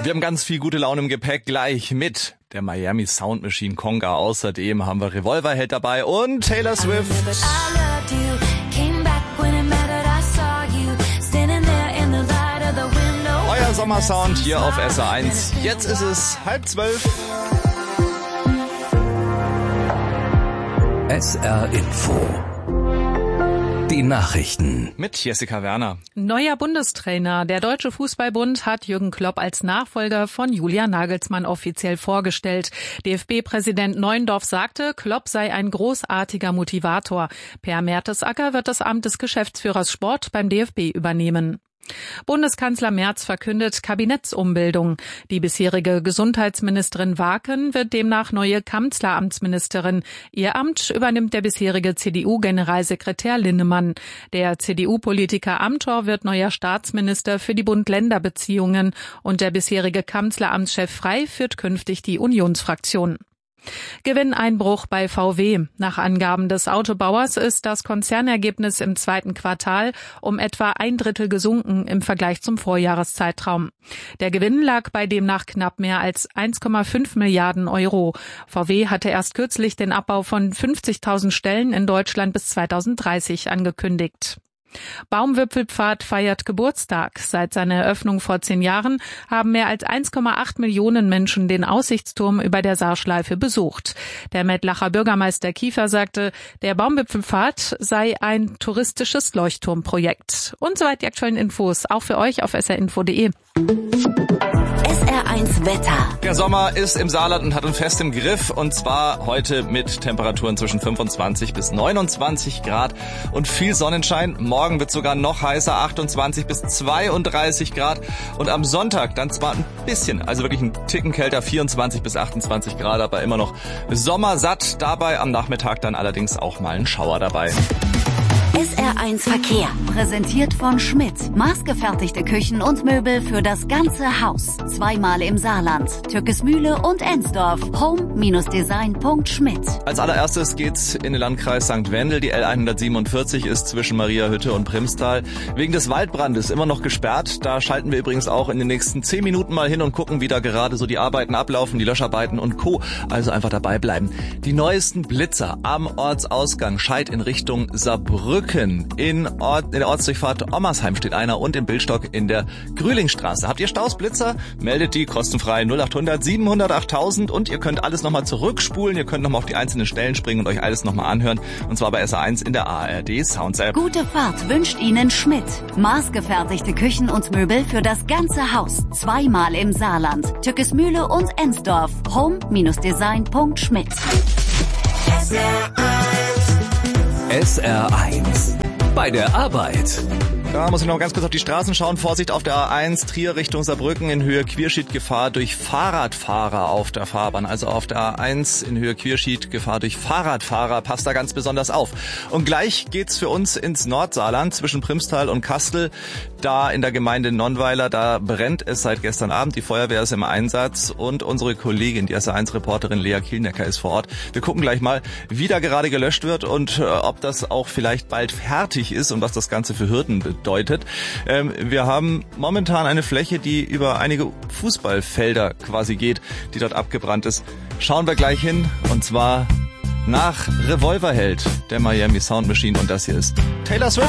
Wir haben ganz viel gute Laune im Gepäck, gleich mit der Miami Sound Machine Conga. Außerdem haben wir Revolverheld dabei und Taylor Swift. Euer Sommersound hier auf SR1. Jetzt ist es 11:30. SR Info. Die Nachrichten. Mit Jessica Werner. Neuer Bundestrainer. Der Deutsche Fußballbund hat Jürgen Klopp als Nachfolger von Julian Nagelsmann offiziell vorgestellt. DFB-Präsident Neuendorf sagte, Klopp sei ein großartiger Motivator. Per Mertesacker wird das Amt des Geschäftsführers Sport beim DFB übernehmen. Bundeskanzler Merz verkündet Kabinettsumbildung. Die bisherige Gesundheitsministerin Waken wird demnach neue Kanzleramtsministerin. Ihr Amt übernimmt der bisherige CDU-Generalsekretär Linnemann. Der CDU-Politiker Amthor wird neuer Staatsminister für die Bund-Länder-Beziehungen und der bisherige Kanzleramtschef Frey führt künftig die Unionsfraktion. Gewinneinbruch bei VW. Nach Angaben des Autobauers ist das Konzernergebnis im zweiten Quartal um etwa 1/3 gesunken im Vergleich zum Vorjahreszeitraum. Der Gewinn lag bei demnach knapp mehr als 1,5 Milliarden Euro. VW hatte erst kürzlich den Abbau von 50.000 Stellen in Deutschland bis 2030 angekündigt. Baumwipfelpfad feiert Geburtstag. Seit seiner Eröffnung vor 10 Jahren haben mehr als 1,8 Millionen Menschen den Aussichtsturm über der Saarschleife besucht. Der Mettlacher Bürgermeister Kiefer sagte, der Baumwipfelpfad sei ein touristisches Leuchtturmprojekt. Und soweit die aktuellen Infos, auch für euch auf srinfo.de. SR1 Wetter. Der Sommer ist im Saarland und hat uns fest im Griff, und zwar heute mit Temperaturen zwischen 25 bis 29 Grad und viel Sonnenschein. Morgen wird sogar noch heißer, 28 bis 32 Grad, und am Sonntag dann zwar ein bisschen, also wirklich ein Ticken kälter, 24 bis 28 Grad, aber immer noch sommersatt. Dabei am Nachmittag dann allerdings auch mal ein Schauer dabei. SR1 Verkehr, präsentiert von Schmidt. Maßgefertigte Küchen und Möbel für das ganze Haus. Zweimal im Saarland, Türkesmühle und Ensdorf. home-design.schmidt. Als allererstes geht's in den Landkreis St. Wendel. Die L147 ist zwischen Mariahütte und Primstal wegen des Waldbrandes immer noch gesperrt. Da schalten wir übrigens auch in den nächsten 10 Minuten mal hin und gucken, wie da gerade so die Arbeiten ablaufen, die Löscharbeiten und Co. Also einfach dabei bleiben. Die neuesten Blitzer am Ortsausgang Scheid in Richtung Saarbrücken. In der Ortsdurchfahrt Ommersheim steht einer und im Bildstock in der Grühlingstraße. Habt ihr Stausblitzer? Meldet die kostenfrei 0800 700 8000 und ihr könnt alles nochmal zurückspulen. Ihr könnt nochmal auf die einzelnen Stellen springen und euch alles nochmal anhören. Und zwar bei SR1 in der ARD Sounds App. Gute Fahrt wünscht Ihnen Schmidt. Maßgefertigte Küchen und Möbel für das ganze Haus. Zweimal im Saarland, Türkesmühle und Ensdorf. home-design.schmidt. SR1 bei der Arbeit. Da muss ich noch ganz kurz auf die Straßen schauen. Vorsicht auf der A1 Trier Richtung Saarbrücken in Höhe Quierschied, Gefahr durch Fahrradfahrer auf der Fahrbahn. Also auf der A1 in Höhe Quierschied, Gefahr durch Fahrradfahrer. Passt da ganz besonders auf. Und gleich geht's für uns ins Nordsaarland zwischen Primstal und Kastel. Da in der Gemeinde Nonnweiler, da brennt es seit gestern Abend. Die Feuerwehr ist im Einsatz und unsere Kollegin, die SR1-Reporterin Lea Kielnecker, ist vor Ort. Wir gucken gleich mal, wie da gerade gelöscht wird und ob das auch vielleicht bald fertig ist und was das Ganze für Hürden bedeutet. Wir haben momentan eine Fläche, die über einige Fußballfelder quasi geht, die dort abgebrannt ist. Schauen wir gleich hin, und zwar nach Revolverheld, der Miami Sound Machine, und das hier ist Taylor Swift.